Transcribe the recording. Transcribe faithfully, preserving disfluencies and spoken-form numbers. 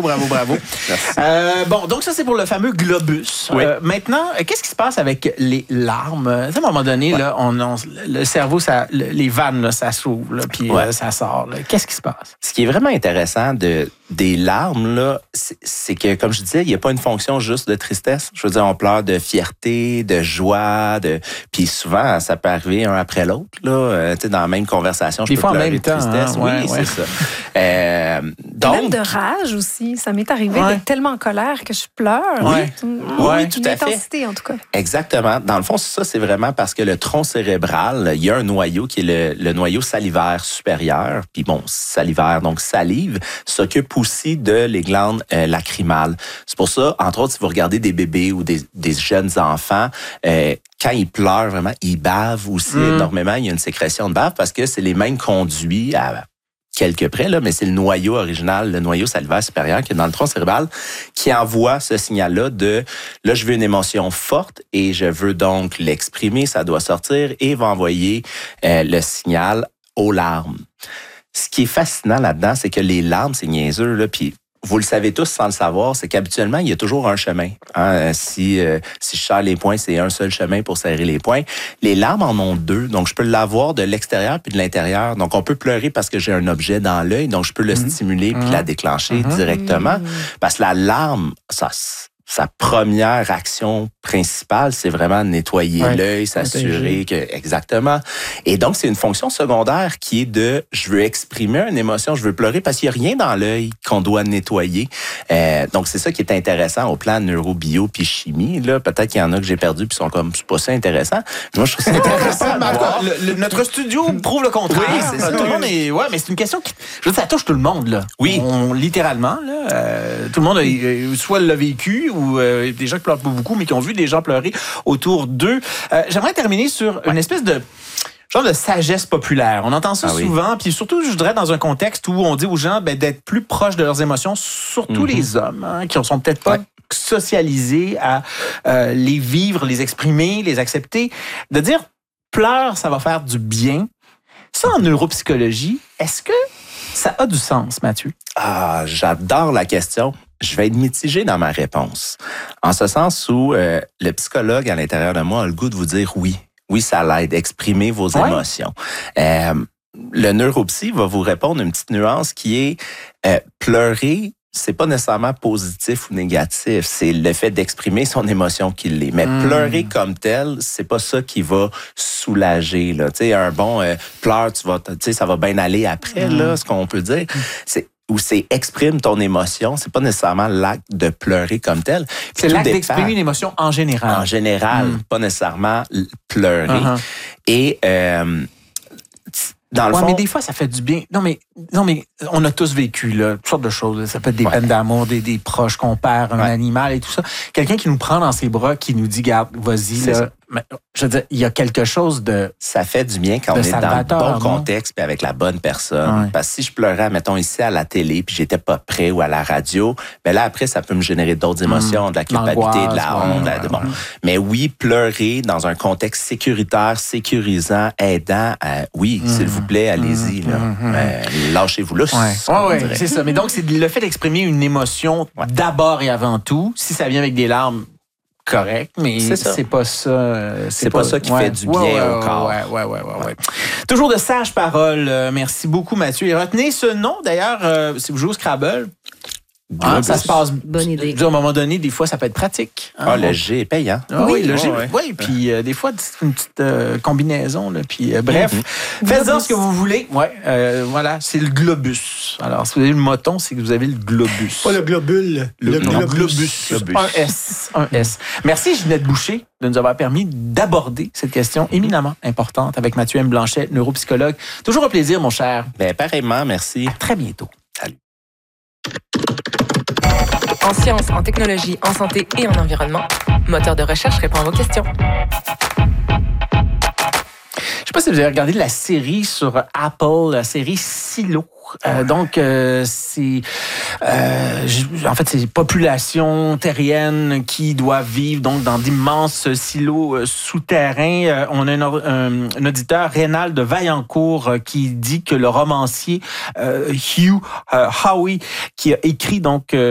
bravo, bravo. euh, bon, donc ça, c'est pour le fameux globus. Oui. Euh, maintenant, qu'est-ce qui se passe avec les larmes? À un moment donné, ouais. là, on, on, le cerveau, ça, les vannes, là, ça s'ouvre, là, puis ouais. euh, ça sort. Là. Qu'est-ce qui se passe? Ce qui est vraiment intéressant de, des larmes, là, c'est, c'est que, comme je disais, il n'y a pas une fonction juste de tristesse. Je veux dire, on pleure de fierté, de joie, de puis souvent, ça peut arriver un après l'autre, là, euh, tu sais, dans la même conversation, je des peux fois pleurer en même de temps, tristesse. Hein? Oui, ouais, c'est ouais. ça. Euh, donc, même de rage aussi. Ça m'est arrivé ouais. d'être tellement en colère que je pleure. Oui, oui, oui tout à fait. L'intensité, en tout cas. Exactement. Dans le fond, ça, c'est vraiment parce que le tronc cérébral, il y a un noyau qui est le, le noyau salivaire supérieur. Puis bon, salivaire, donc salive, s'occupe aussi de les glandes euh, lacrymales. C'est pour ça, entre autres, si vous regardez des bébés ou des, des jeunes enfants, euh, quand ils pleurent vraiment, ils bavent aussi mmh. énormément. Il y a une sécrétion de bave parce que c'est les mêmes conduits à quelques près, là, mais c'est le noyau original, le noyau salivaire supérieur qui est dans le tronc cérébral, qui envoie ce signal-là de « là, je veux une émotion forte et je veux donc l'exprimer, ça doit sortir » et va envoyer euh, le signal aux larmes. Ce qui est fascinant là-dedans, c'est que les larmes, c'est niaiseux, là, puis vous le savez tous sans le savoir, c'est qu'habituellement, il y a toujours un chemin. Hein? Si, euh, si je serre les poings, c'est un seul chemin pour serrer les poings. Les larmes en ont deux, donc je peux l'avoir de l'extérieur puis de l'intérieur. Donc, on peut pleurer parce que j'ai un objet dans l'œil, donc je peux le mmh. stimuler puis mmh. la déclencher mmh. directement. Mmh. Parce que la larme, ça... Sa première action principale, c'est vraiment nettoyer ouais, l'œil, s'assurer que exactement. Et donc c'est une fonction secondaire qui est de je veux exprimer une émotion, je veux pleurer parce qu'il y a rien dans l'œil qu'on doit nettoyer. Euh, donc c'est ça qui est intéressant au plan neurobio puis chimie là, peut-être qu'il y en a que j'ai perdu puis sont comme c'est pas ça intéressant. Mais moi je trouve ça intéressant. le, le, notre studio prouve le contraire. Oui, c'est ça. Tout le monde est ouais, mais c'est une question qui je veux dire, ça touche tout le monde là. Oui, on, littéralement là, euh, tout le monde a, soit l'a vécu ou ou euh, des gens qui pleurent pas beaucoup, mais qui ont vu des gens pleurer autour d'eux. Euh, j'aimerais terminer sur ouais. une espèce de genre de sagesse populaire. On entend ça ah souvent, oui. puis surtout, je voudrais, dans un contexte où on dit aux gens ben, d'être plus proches de leurs émotions, surtout mm-hmm. les hommes, hein, qui ne sont peut-être pas ouais. socialisés à euh, les vivre, les exprimer, les accepter, de dire pleure, ça va faire du bien. Ça, en neuropsychologie, est-ce que ça a du sens, Mathieu? Ah, j'adore la question. Je vais être mitigé dans ma réponse. En ce sens où euh, le psychologue à l'intérieur de moi a le goût de vous dire oui. Oui, ça l'aide. Exprimez vos ouais. émotions. Euh, le neuropsy va vous répondre une petite nuance qui est euh, pleurer, c'est pas nécessairement positif ou négatif. C'est le fait d'exprimer son émotion qui l'est. Mais mmh. pleurer comme tel, c'est pas ça qui va soulager. Là. Tu sais, un bon euh, pleure, tu vas, tu sais, ça va bien aller après. Mmh. Là, ce qu'on peut dire, c'est où c'est exprime ton émotion, c'est pas nécessairement l'acte de pleurer comme tel. Puis c'est l'acte dépend. d'exprimer une émotion en général. En général, mm. pas nécessairement pleurer. Uh-huh. Et euh, dans le ouais, fond, mais des fois, ça fait du bien. Non, mais non, mais on a tous vécu là, toutes sortes de choses. Ça peut être des ouais. peines d'amour, des, des proches qu'on perd, un ouais. animal et tout ça. Quelqu'un qui nous prend dans ses bras, qui nous dit, garde, vas-y, là. Ça. Mais, je veux dire, il y a quelque chose de ça fait du bien quand on est dans le bon contexte puis avec la bonne personne. Ouais. Parce que si je pleurais, mettons, ici à la télé puis j'étais pas prêt ou à la radio, ben là, après, ça peut me générer d'autres émotions, mmh. de la culpabilité, de la honte. Ouais, de, bon. ouais. Mais oui, pleurer dans un contexte sécuritaire, sécurisant, aidant, euh, oui, mmh. s'il vous plaît, allez-y. Là. Mmh. Euh, lâchez-vous là. Oui, ouais, ouais, c'est ça. Mais donc, c'est le fait d'exprimer une émotion ouais. d'abord et avant tout. Si ça vient avec des larmes, correct, mais c'est, c'est pas ça. C'est, c'est pas, pas ça qui ouais, fait du bien ouais, au corps. Ouais, ouais, ouais, ouais, ouais. Toujours de sages paroles. Euh, merci beaucoup, Mathieu. Et retenez ce nom, d'ailleurs, euh, si vous jouez au Scrabble. Hein, ça se passe. Bonne idée. À un moment donné, des fois, ça peut être pratique. Hein, ah, le G est payant. Ah, oui, oui, le G. Oui, ouais. Puis euh, des fois, c'est une petite euh, combinaison. Là, puis, euh, bref, mm-hmm. faites-en ce que vous voulez. Ouais, euh, voilà, c'est le globus. Alors, si vous avez le moton, c'est que vous avez le globus. Pas le globule. Le, le globus. globus. globus. Un S. Un S. Merci, Ginette Boucher, de nous avoir permis d'aborder cette question éminemment importante avec Mathieu M. Blanchet, neuropsychologue. Toujours un plaisir, mon cher. Ben, pareillement, merci. À très bientôt. Salut. En sciences, en technologie, en santé et en environnement, Moteur de recherche répond à vos questions. Je ne sais pas si vous avez regardé la série sur Apple, la série Silo. Euh, donc, euh, c'est euh, en fait c'est population terrienne qui doivent vivre donc dans d'immenses silos euh, souterrains. Euh, on a un, un, un auditeur, Rénal de Vaillancourt, euh, qui dit que le romancier euh, Hugh euh, Howey, qui a écrit donc euh,